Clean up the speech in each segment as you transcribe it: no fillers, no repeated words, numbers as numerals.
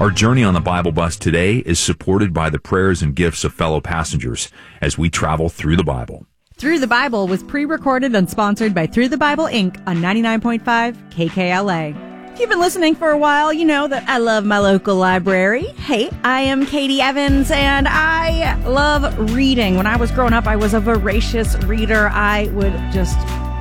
Our journey on the Bible Bus today is supported by the prayers and gifts of fellow passengers as we travel through the Bible. Through the Bible was pre-recorded and sponsored by Through the Bible Inc. on 99.5 KKLA. If you've been listening for a while, you know that I love my local library. Hey, I am Katie Evans, and I love reading. When I was growing up, I was a voracious reader. I would just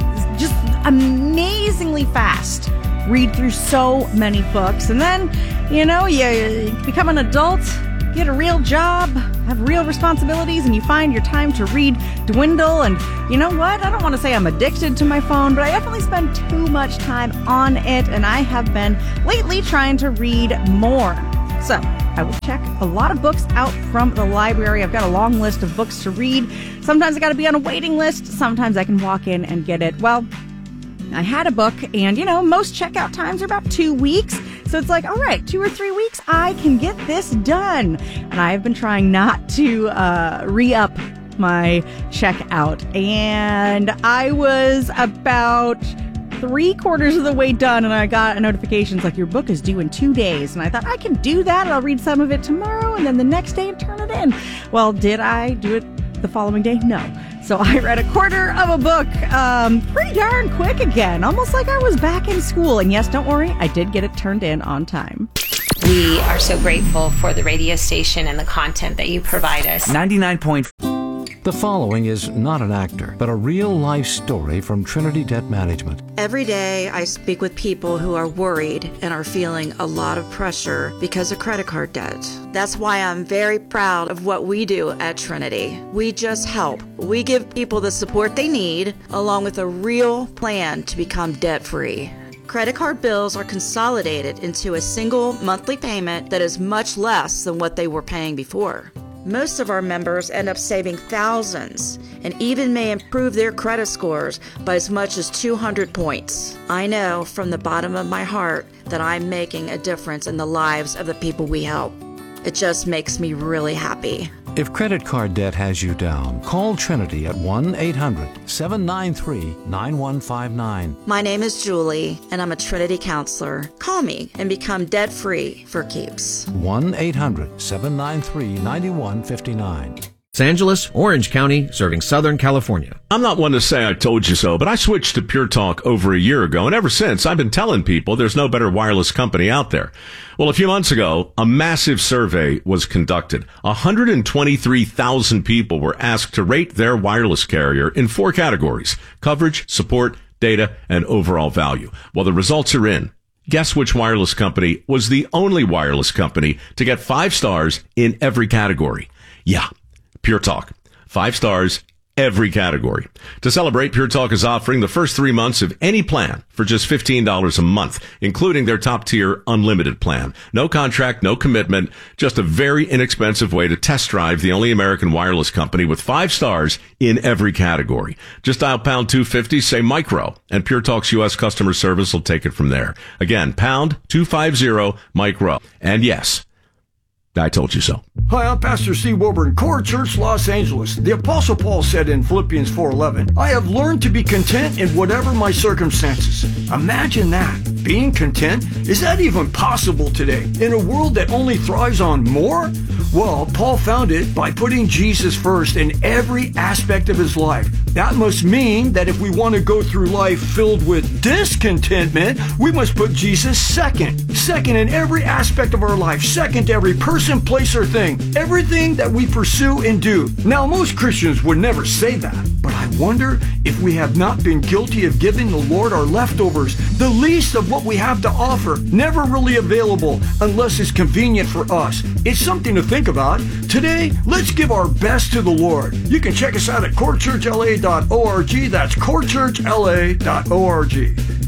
amazingly fast read through so many books. And then, you know, you become an adult, get a real job, have real responsibilities, and you find your time to read dwindle. And you know what? I don't want to say I'm addicted to my phone, but I definitely spend too much time on it, and I have been lately trying to read more. So I will check a lot of books out from the library. I've got a long list of books to read. Sometimes I got to be on a waiting list. Sometimes I can walk in and get it. Well, I had a book, and, you know, most checkout times are about 2 weeks. So it's like, all right, 2 or 3 weeks, I can get this done. And I've been trying not to re-up my checkout. And I was about 3/4 of the way done, and I got a notification. It's like, your book is due in 2 days. And I thought, I can do that. I'll read some of it tomorrow, and then the next day and turn it in. Well, did I do it the following day? No. So I read 1/4 of a book pretty darn quick again, almost like I was back in school. And yes, don't worry, I did get it turned in on time. We are so grateful for the radio station and the content that you provide us. 99. The following is not an actor, but a real-life story from Trinity Debt Management. Every day I speak with people who are worried and are feeling a lot of pressure because of credit card debt. That's why I'm very proud of what we do at Trinity. We just help. We give people the support they need, along with a real plan to become debt-free. Credit card bills are consolidated into a single monthly payment that is much less than what they were paying before. Most of our members end up saving thousands and even may improve their credit scores by as much as 200 points. I know from the bottom of my heart that I'm making a difference in the lives of the people we help. It just makes me really happy. If credit card debt has you down, call Trinity at 1-800-793-9159. My name is Julie, and I'm a Trinity counselor. Call me and become debt-free for keeps. 1-800-793-9159. Los Angeles, Orange County, serving Southern California. I'm not one to say I told you so, but I switched to Pure Talk over a year ago, and ever since, I've been telling people there's no better wireless company out there. Well, a few months ago, a massive survey was conducted. 123,000 people were asked to rate their wireless carrier in 4 categories: coverage, support, data, and overall value. Well, the results are in. Guess which wireless company was the only wireless company to get 5 stars in every category? Yeah. Pure Talk. 5 stars, every category. To celebrate, Pure Talk is offering the first 3 months of any plan for just $15 a month, including their top-tier unlimited plan. No contract, no commitment, just a very inexpensive way to test drive the only American wireless company with 5 stars in every category. Just dial pound 250, say micro, and Pure Talk's U.S. customer service will take it from there. Again, pound 250 micro. And yes, I told you so. Hi, I'm Pastor Steve Wilburn, Core Church, Los Angeles. The Apostle Paul said in Philippians 4:11, I have learned to be content in whatever my circumstances. Imagine that. Being content? Is that even possible today? In a world that only thrives on more? Well, Paul found it by putting Jesus first in every aspect of his life. That must mean that if we want to go through life filled with discontentment, we must put Jesus second. Second in every aspect of our life. Second to every person, place, or thing. Everything that we pursue and do. Now, most Christians would never say that, but I wonder if we have not been guilty of giving the Lord our leftovers, the least of what we have to offer, never really available unless it's convenient for us. It's something to think about. Today, let's give our best to the Lord. You can check us out at corechurchla.org. That's corechurchla.org.